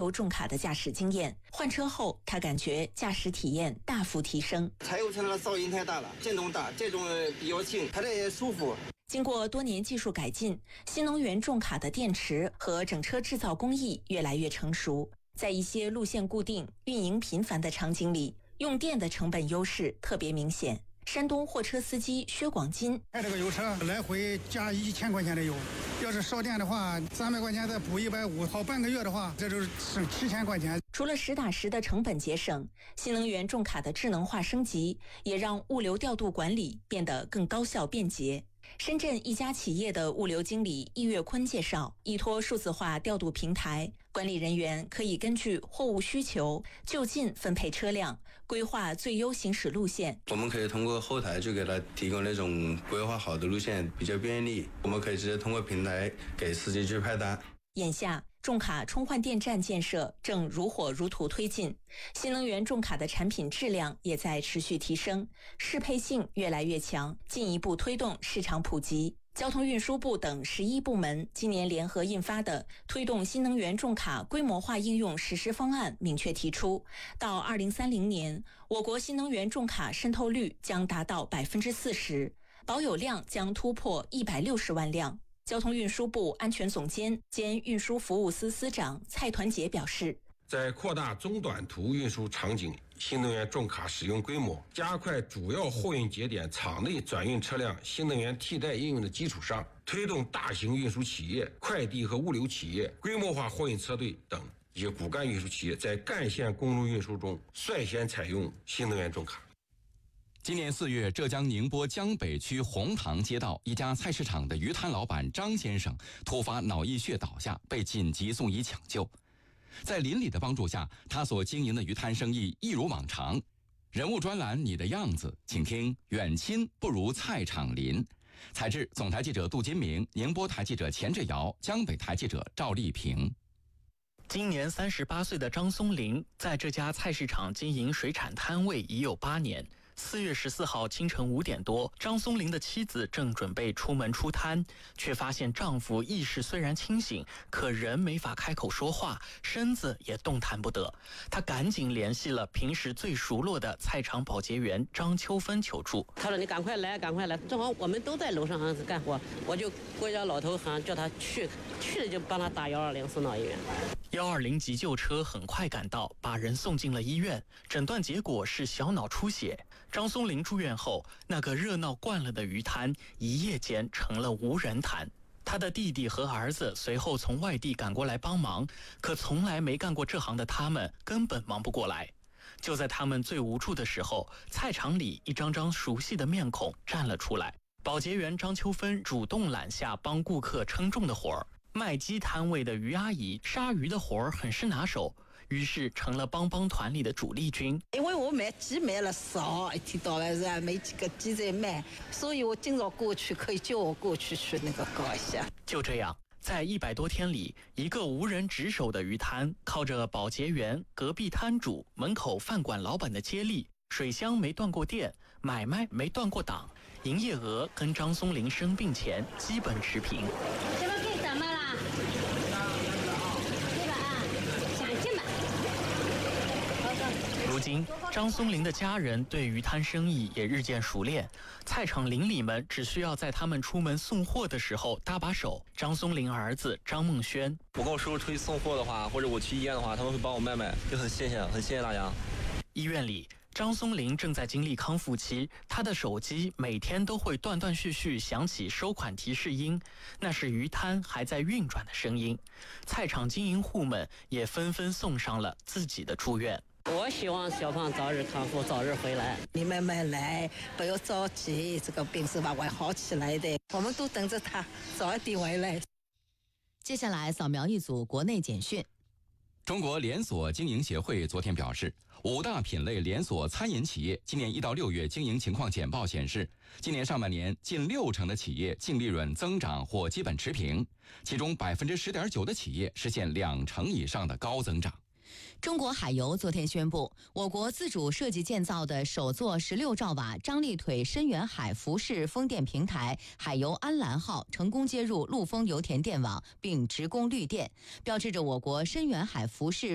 头重卡的驾驶经验。换车后，他感觉驾驶体验大幅提升。 柴油车的噪音太大了，震动大，这种比较轻，开着也舒服。 经过多年技术改进，新能源重卡的电池和整车制造工艺越来越成熟，在一些路线固定、运营频繁的场景里，用电的成本优势特别明显。山东货车司机薛广金， 开这个油车来回加1000块钱的油，要是烧电的话，300块钱再补150，好半个月的话，这就是省7000块钱。 除了实打实的成本节省，新能源重卡的智能化升级也让物流调度管理变得更高效便捷。深圳一家企业的物流经理易月坤介绍，依托数字化调度平台，管理人员可以根据货物需求就近分配车辆，规划最优行驶路线。 我们可以通过后台就给他提供那种规划好的路线，比较便利。我们可以直接通过平台给司机去派单。 眼下，重卡充换电站建设正如火如荼推进，新能源重卡的产品质量也在持续提升，适配性越来越强，进一步推动市场普及。交通运输部等11部门今年联合印发的推动新能源重卡规模化应用实施方案明确提出，到2030年，我国新能源重卡渗透率将达到40%，保有量将突破160万辆。交通运输部安全总监兼运输服务司司长蔡团结表示， 在扩大中短途运输场景新能源重卡使用规模，加快主要货运节点场内转运车辆新能源替代应用的基础上，推动大型运输企业、快递和物流企业、规模化货运车队等一些骨干运输企业在干线公路运输中率先采用新能源重卡。 今年4月，浙江宁波江北区红塘街道一家菜市场的鱼摊老板张先生突发脑溢血倒下，被紧急送医抢救。在邻里的帮助下，他所经营的鱼摊生意一如往常。人物专栏你的样子，请听远亲不如菜场邻。采制总台记者杜金明，宁波台记者钱志尧，江北台记者赵丽萍。 今年38岁的张松林在这家菜市场经营水产摊位已有8年。4月14号清晨5点多，张松林的妻子正准备出门出摊，却发现丈夫意识虽然清醒，可人没法开口说话，身子也动弹不得。她赶紧联系了平时最熟络的菜场保洁员张秋芬求助。 他说：“你赶快来，赶快来！正好我们都在楼上干活，我就国家老头叫他去了就帮他打120送到医院。 120急救车很快赶到，把人送进了医院，诊断结果是小脑出血。张松林住院后，那个热闹惯了的鱼摊一夜间成了无人摊。他的弟弟和儿子随后从外地赶过来帮忙，可从来没干过这行的他们根本忙不过来。就在他们最无助的时候，菜场里一张张熟悉的面孔站了出来。保洁员张秋芬主动揽下帮顾客称重的活儿。卖鸡摊位的于阿姨杀鱼的活儿很是拿手，于是成了帮帮团里的主力军。 因为我卖鸡卖了少，一天到晚是没几个鸡在卖，所以我经常过去，可以叫我过去那个搞一下。 就这样，在100多天里，一个无人值守的鱼摊，靠着保洁员、隔壁摊主、门口饭馆老板的接力，水箱没断过电，买卖没断过档，营业额跟张松林生病前基本持平。如今，张松林的家人对鱼摊生意也日渐熟练，菜场邻里们只需要在他们出门送货的时候搭把手。张松林儿子张梦轩， 我跟我叔叔出去送货的话，或者我去医院的话，他们会帮我卖，就很谢谢大家。 医院里，张松林正在经历康复期，他的手机每天都会断断续续响起收款提示音，那是鱼摊还在运转的声音。菜场经营户们也纷纷送上了自己的祝愿。 我希望小胖早日康复，早日回来。 你慢慢来，不要着急，这个病是吧会好起来的。我们都等着他早一点回来。 接下来扫描一组国内简讯。 中国连锁经营协会昨天表示，5大品类连锁餐饮企业今年1到6月经营情况简报显示，今年上半年近60%的企业净利润增长或基本持平，其中10.9%的企业实现2%以上的高增长。 中国海油昨天宣布，我国自主设计建造的首座16兆瓦张力腿深远海浮式风电平台海油安澜号成功接入陆丰油田电网并直供绿电，标志着我国深远海浮式